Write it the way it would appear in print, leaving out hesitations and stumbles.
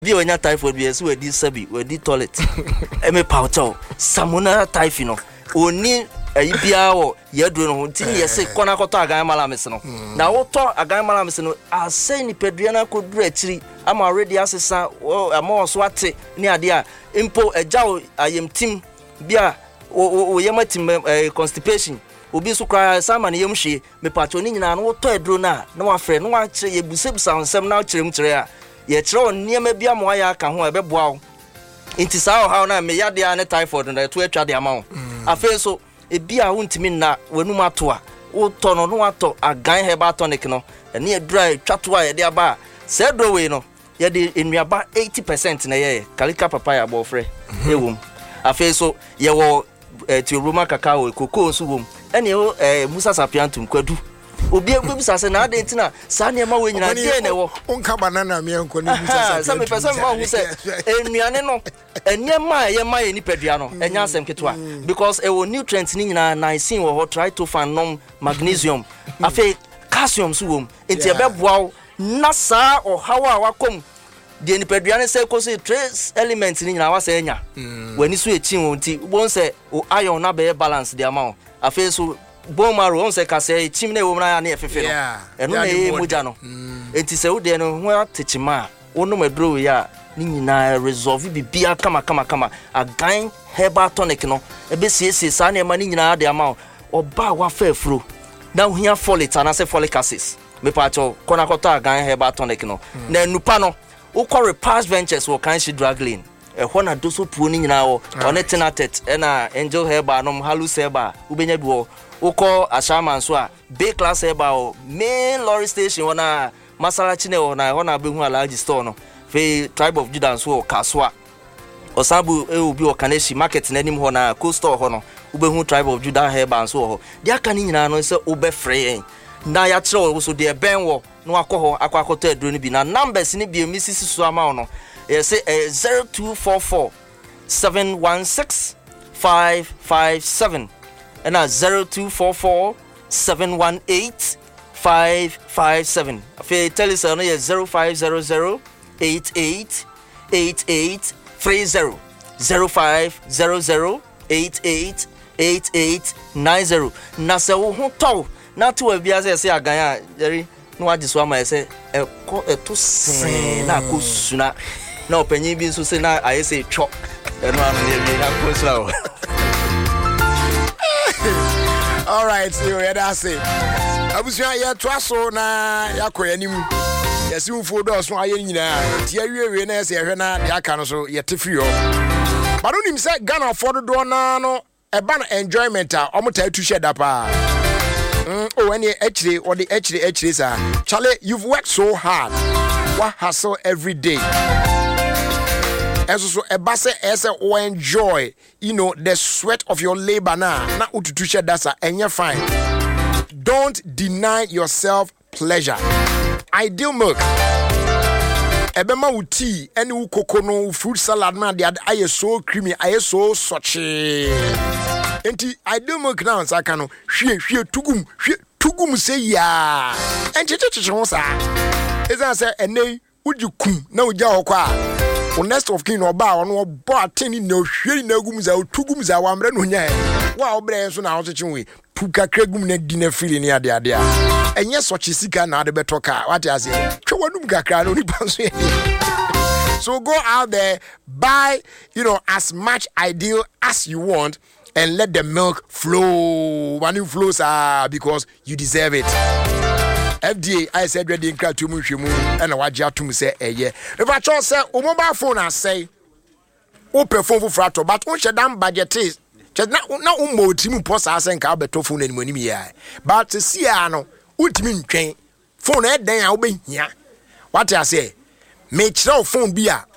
Be when your typhoid be as we did sabi, we did toilet. Me powder. Samuna typhino. Oni bia wo yedru no nti yese kona koto agan malamis no na woto agan malamis no asai ni pedua na kodru akiri ama already asesa ama oso ate ni ade a impo ejawo ayemtim bia wo yematim constipation obi so kra sama na yemhwe me pato ni nyina no woto edru na wafre no wa kire yebusebusa nsem na kirem kire a ye kire on niema bia mo aya aka ho ebeboa wo nti sa how na me yade a ne typhoid na to atwa de ama wo afi so ebia wontimi na wanum ato a woto no wato agan herbal tonic no ene edura twato a yede aba se do we no yede enuaba 80% na ye kalika papaya bofre ewum afi so ye wo tioroma kakao koko so wom ene musa sapiantum kwadu obi ebisa se na ade ntina sa ne ma we nyina de ne wo onka banana me enko ne musa sa me pesa ma hu se enuane no enyema ye ma ye ni pedua no enya asem ketwa because e wo nutrients ni nyina niacin wo ho tryptophan magnesium afi calcium so wom enti e beboa na sa o hawa wakom de ni pedua ne se ko se trace elements ni nyina wa se enya wani so echi won ti bon se o iron na be balance de amount afi so bone marrow on se ka se chim na wo na na efefe no eno na e moja no enti se wo de no ho atechima wonu madro ya ni nyina resolve bibia kama agan herbal tonic no ebe siesie sa na ma ni nyina de ama oba wa fa afro na ohia folate na se folic acid me pa cho kona kota agan herbal tonic no na nupa no wo kore past ventures wo kan shi drug lane ho na doso puo ni nyina wo one tenatet na angel herbal no halus herbal ubenya duo uko ashama nso a B class herbal main lorry station wona masarachi ne wona behu alaji store no fe tribe of Judah nso kaswa osabu obi okaneshi market nanim ho na coast store ho no ubehu tribe of Judah herbal nso ho dia aka ni nyina no se ubefre na ya kire wo so de ben wo no akoho akwakoto aduro ni bi na numbers ni bi emisisi so ama no yes 0244 716 557 and 0244 718 557 afi telephone no 0500 88 88 30 0500 88 88 90 na se wo ho to na to bia se agan a yeri no agiso ama se to sen na ko suna na opanyin bi nso se na ayese twa eno anu ye na ko sura. All right, so that's it. Abusia ya twaso na yakoya nimu. Yesi mfo do so aye nyina. Ti awie na yesi ehwe na de aka no so yete free o. But onim say Ghana for do na no eba na enjoyment a omota atu sheda pa. Oh any actually or the actually sir. Charlie, you've worked so hard. What hustle every day. So ebase ese o enjoy, you know, the sweat of your labor na ututushe dasa enye fine. Don't deny yourself pleasure. Ideal Milk. Ebema uti eni ukokono fruit salad na de aye so creamy, aye so sochi. Enti Ideal Milk na nsaka no hwie tugum se ya. Enti chichichi ho sa. Eza se ene ujikum na uja okwa. Honest of king oba ono bo ateni na hweri na gum za otugum za wa mre no nya wa obre so na hochechinwe tuka kragum na di na fili ni ade a enye sochi sika na ade betoka what you say twanum kakra no ni panso. So go out there, buy, you know, as much Ideal as you want and let the milk flow. When it flows because you deserve it. FDA I said ready in crowd to mushmu and waja to say eye. If I chose say o mobile phone I say open phone for frato but on shedam budget is just na ummo timu posa say nka beto phone ni monim ya but to see ano ultimi ntwen phone e den a wo behia what I say me kire phone bi a